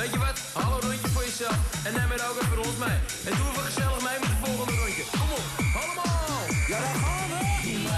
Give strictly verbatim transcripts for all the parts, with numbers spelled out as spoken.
Weet je wat? Haal een rondje voor jezelf en neem het ook even voor ons mee. En doe even gezellig mee met het volgende rondje. Kom op, allemaal! Ja, daar gaan we!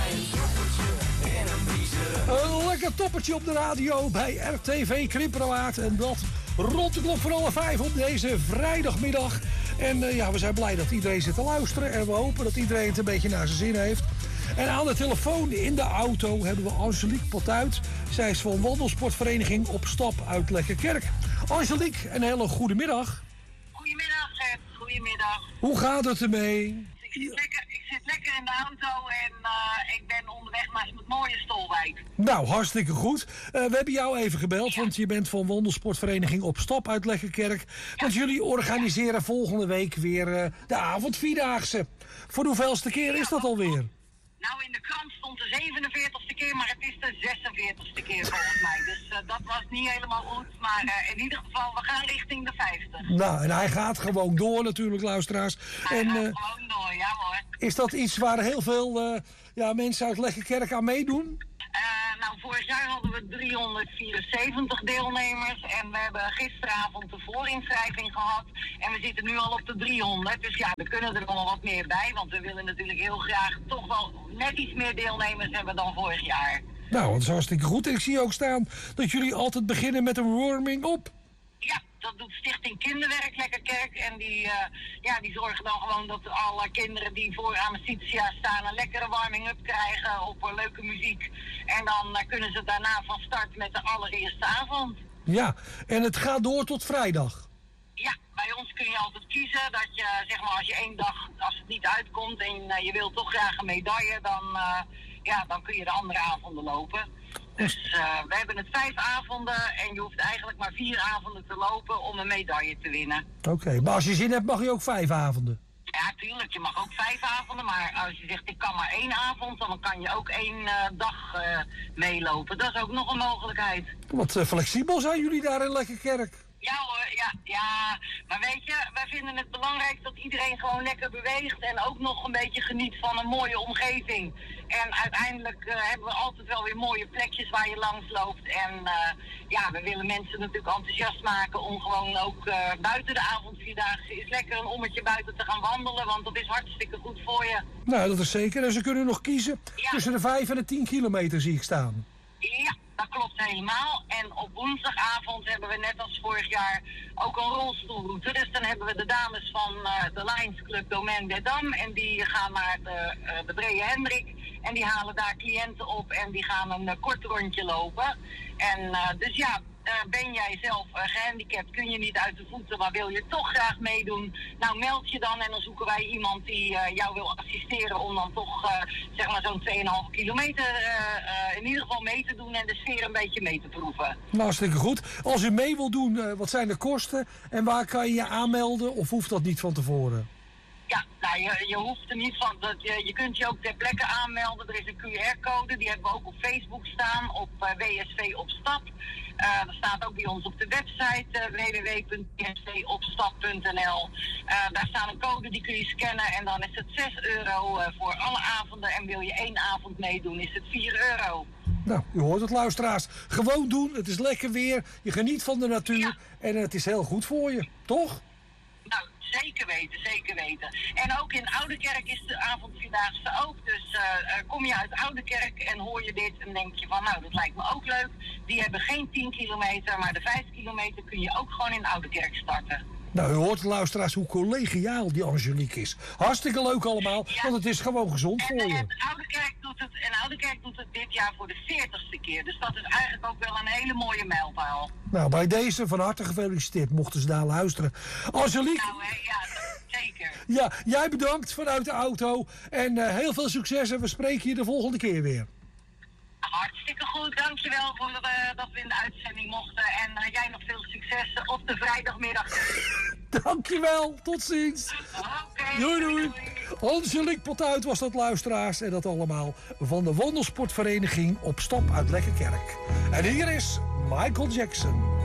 Een lekker toppertje op de radio bij R T V Krimperawaard. En dat rond de klok van alle vijf op deze vrijdagmiddag. En uh, ja, we zijn blij dat iedereen zit te luisteren. En we hopen dat iedereen het een beetje naar zijn zin heeft. En aan de telefoon in de auto hebben we Angelique Potuit. Zij is van wandelsportvereniging Op Stap uit Lekkerkerk. Angelique, een hele goede middag. Goedemiddag, Gert. Goedemiddag. Hoe gaat het ermee? Ik zit lekker, ik zit lekker in de auto en uh, ik ben onderweg naar het mooie Stolwijk. Nou, hartstikke goed. Uh, we hebben jou even gebeld, ja. Want je bent van wandelsportvereniging Op Stap uit Lekkerkerk. Ja. Want jullie organiseren ja. volgende week weer uh, de avondvierdaagse. Voor de hoeveelste keer is dat alweer? Nou, in de krant stond de zevenenveertigste keer, maar het is de zesenveertigste keer volgens mij. Dus uh, dat was niet helemaal goed. Maar uh, in ieder geval, we gaan richting de vijftig. Nou, en hij gaat gewoon door natuurlijk, luisteraars. Hij en, gaat uh, gewoon door, ja hoor. Is dat iets waar heel veel uh, ja, mensen uit Lekkerkerk aan meedoen? Uh, nou, vorig jaar hadden we driehonderdvierenzeventig deelnemers en we hebben gisteravond de voorinschrijving gehad en we zitten nu al op de driehonderd. Dus ja, er kunnen er nog wel wat meer bij, want we willen natuurlijk heel graag toch wel net iets meer deelnemers hebben dan vorig jaar. Nou, dat is hartstikke goed. En ik zie ook staan dat jullie altijd beginnen met een warming-up. Ja, dat doet Stichting Kinderwerk Lekkerkerk. En die, uh, ja, die zorgen dan gewoon dat alle kinderen die voor Amicitia staan een lekkere warming-up krijgen op uh, leuke muziek. En dan uh, kunnen ze daarna van start met de allereerste avond. Ja, en het gaat door tot vrijdag. Ja, bij ons kun je altijd kiezen dat je, zeg maar, als je één dag, als het niet uitkomt en uh, je wilt toch graag een medaille, dan, uh, ja, dan kun je de andere avonden lopen. Dus uh, we hebben het vijf avonden en je hoeft eigenlijk maar vier avonden te lopen om een medaille te winnen. Oké, okay, maar als je zin hebt mag je ook vijf avonden? Ja, tuurlijk. Je mag ook vijf avonden, maar als je zegt ik kan maar één avond, dan kan je ook één uh, dag uh, meelopen. Dat is ook nog een mogelijkheid. Wat uh, flexibel zijn jullie daar in Lekkerkerk. Ja hoor, ja, ja. Maar weet je, wij vinden het belangrijk dat iedereen gewoon lekker beweegt en ook nog een beetje geniet van een mooie omgeving. En uiteindelijk uh, hebben we altijd wel weer mooie plekjes waar je langs loopt. En uh, ja, we willen mensen natuurlijk enthousiast maken om gewoon ook uh, buiten de avondvierdaagse is lekker een ommetje buiten te gaan wandelen, want dat is hartstikke goed voor je. Nou, dat is zeker. En ze kunnen nog kiezen ja. tussen de vijf en de tien kilometer zie ik staan. Ja, dat klopt helemaal. En op woensdagavond hebben we net als vorig jaar ook een rolstoelroute. Dus dan hebben we de dames van uh, de Lions Club Domaine des Dames. En die gaan naar de, uh, de Brede Hendrik. En die halen daar cliënten op en die gaan een uh, kort rondje lopen. En uh, dus ja, uh, ben jij zelf uh, gehandicapt, kun je niet uit de voeten, maar wil je toch graag meedoen? Nou, meld je dan en dan zoeken wij iemand die uh, jou wil assisteren om dan toch uh, zeg maar zo'n twee komma vijf kilometer uh, uh, in ieder geval mee te doen en de sfeer een beetje mee te proeven. Nou, hartstikke goed. Als u mee wil doen, uh, wat zijn de kosten en waar kan je je aanmelden of hoeft dat niet van tevoren? Ja, nou, je, je hoeft er niet van. Dat je, je kunt je ook ter plekke aanmelden. Er is een Q R-code, die hebben we ook op Facebook staan, op uh, W S V Op Stap. Uh, dat staat ook bij ons op de website uh, w w w punt w s v op stap punt n l. Uh, daar staat een code, die kun je scannen en dan is het zes euro uh, voor alle avonden. En wil je één avond meedoen, is het vier euro. Nou, u hoort het, luisteraars. Gewoon doen, het is lekker weer, je geniet van de natuur ja. en het is heel goed voor je, toch? Nou, zeker weten, zeker weten. En ook in Oudekerk is de avondvierdaagse ook. Dus uh, uh, kom je uit Oudekerk en hoor je dit en denk je van nou, dat lijkt me ook leuk. Die hebben geen tien kilometer, maar de vijf kilometer kun je ook gewoon in Oudekerk starten. Nou, u hoort, luisteraars, hoe collegiaal die Angelique is. Hartstikke leuk allemaal, ja. want het is gewoon gezond en, voor je. En Oudekerk doet het, en Oudekerk doet het dit jaar voor de veertigste keer. Dus dat is eigenlijk ook wel een hele mooie mijlpaal. Nou, bij deze van harte gefeliciteerd, mochten ze daar luisteren. Angelique... Nou, hè, ja, zeker. Ja, jij bedankt vanuit de auto. En uh, heel veel succes en we spreken je de volgende keer weer. Hartstikke goed, dankjewel voor uh, dat we in de uitzending mochten. En uh, jij nog veel succes op de vrijdagmiddag. Dankjewel, tot ziens. Okay, doei, doei. doei. Angelique Potuit was dat, luisteraars. En dat allemaal van de wandelsportvereniging Op Stap uit Lekkerkerk. En hier is Michael Jackson.